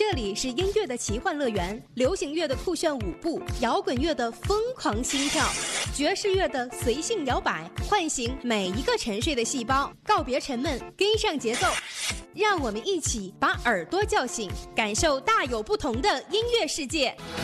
这里是音乐的奇幻乐园，流行乐的酷炫舞步，摇滚乐的疯狂心跳，爵士乐的随性摇摆，唤醒每一个沉睡的细胞，告别沉闷，跟上节奏。让我们一起把耳朵叫醒，感受大有不同的音乐世界。